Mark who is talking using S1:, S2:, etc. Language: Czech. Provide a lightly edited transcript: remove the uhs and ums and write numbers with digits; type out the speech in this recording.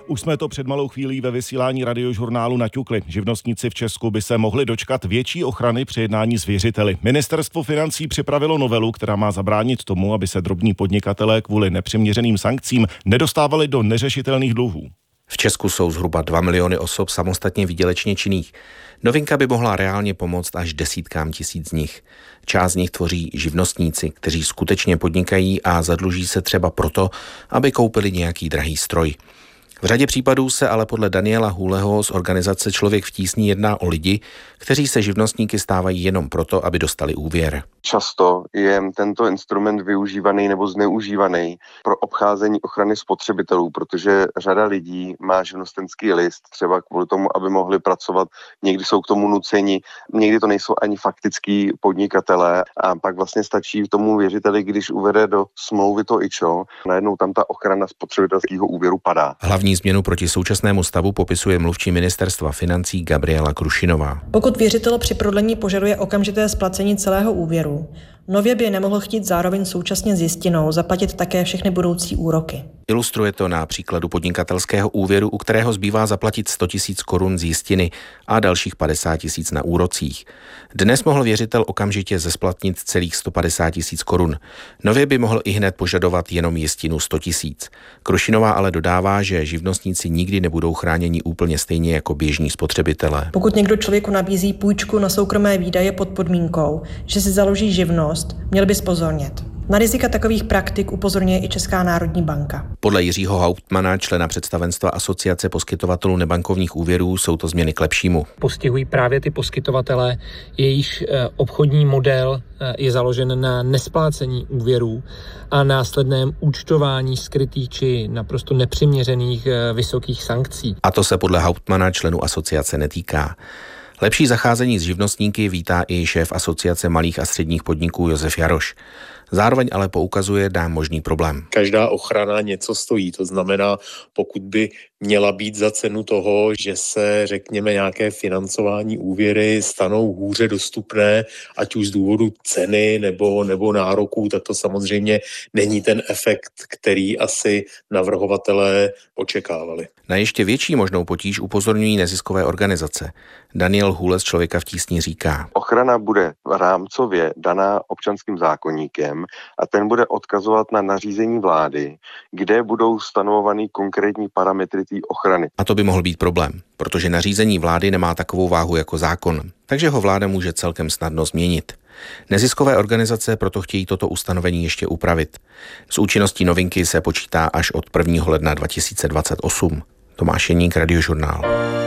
S1: Už jsme to před malou chvílí ve vysílání Radiožurnálu naťukli. Živnostníci v Česku by se mohli dočkat větší ochrany při jednání s věřiteli. Ministerstvo financí připravilo novelu, která má zabránit tomu, aby se drobní podnikatelé kvůli nepřiměřeným sankcím nedostávali do neřešitelných dluhů.
S2: V Česku jsou zhruba 2 miliony osob samostatně výdělečně činných. Novinka by mohla reálně pomoct až desítkám tisíc z nich. Část z nich tvoří živnostníci, kteří skutečně podnikají a zadluží se třeba proto, aby koupili nějaký drahý stroj. V řadě případů se ale podle Daniela Hůleho z organizace Člověk v tísni jedná o lidi, kteří se živnostníky stávají jenom proto, aby dostali úvěr.
S3: Často je tento instrument využívaný nebo zneužívaný pro obcházení ochrany spotřebitelů, protože řada lidí má živnostenský list třeba kvůli tomu, aby mohli pracovat. Někdy jsou k tomu nuceni, někdy to nejsou ani faktický podnikatelé a pak vlastně stačí tomu věřiteli, když uvede do smlouvy to IČO, najednou tam ta ochrana spotřebitelského úvěru padá.
S2: Hlavní změnu proti současnému stavu popisuje mluvčí ministerstva financí Gabriela Krušinová.
S4: Pokud věřitel při prodlení požaduje okamžité splacení celého úvěru, nově by nemohl chtít zároveň současně s jistinou zaplatit také všechny budoucí úroky.
S2: Ilustruje to na příkladu podnikatelského úvěru, u kterého zbývá zaplatit 100 000 korun z jistiny a dalších 50 000 na úrocích. Dnes mohl věřitel okamžitě zesplatnit celých 150 000 korun. Nově by mohl ihned požadovat jenom jistinu 100 000. Krušinová ale dodává, že živnostníci nikdy nebudou chráněni úplně stejně jako běžní spotřebitelé.
S4: Pokud někdo člověku nabízí půjčku na soukromé výdaje pod podmínkou, že si založí živnost, měl by zpozornět. Na rizika takových praktik upozorňuje i Česká národní banka.
S2: Podle Jiřího Hauptmana, člena představenstva Asociace poskytovatelů nebankovních úvěrů, jsou to změny k lepšímu.
S5: Postihují právě ty poskytovatele, jejichž obchodní model je založen na nesplácení úvěrů a následném účtování skrytých či naprosto nepřiměřených vysokých sankcí.
S2: A to se podle Hauptmana členů asociace netýká. Lepší zacházení s živnostníky vítá i šéf Asociace malých a středních podniků Josef Jaroš. Zároveň ale poukazuje na možný problém.
S6: Každá ochrana něco stojí, to znamená, pokud by měla být za cenu toho, že se, řekněme, nějaké financování úvěry stanou hůře dostupné, ať už z důvodu ceny nebo nároků, tak to samozřejmě není ten efekt, který asi navrhovatelé očekávali.
S2: Na ještě větší možnou potíž upozorňují neziskové organizace. Daniel Hůle z Člověka v tísni říká:
S3: Ochrana bude rámcově daná občanským zákoníkem a ten bude odkazovat na nařízení vlády, kde budou stanovovány konkrétní parametry té ochrany.
S2: A to by mohl být problém, protože nařízení vlády nemá takovou váhu jako zákon, takže ho vláda může celkem snadno změnit. Neziskové organizace proto chtějí toto ustanovení ještě upravit. S účinností novinky se počítá až od 1. ledna 2028. Tomáš Jeník, Radiožurnál.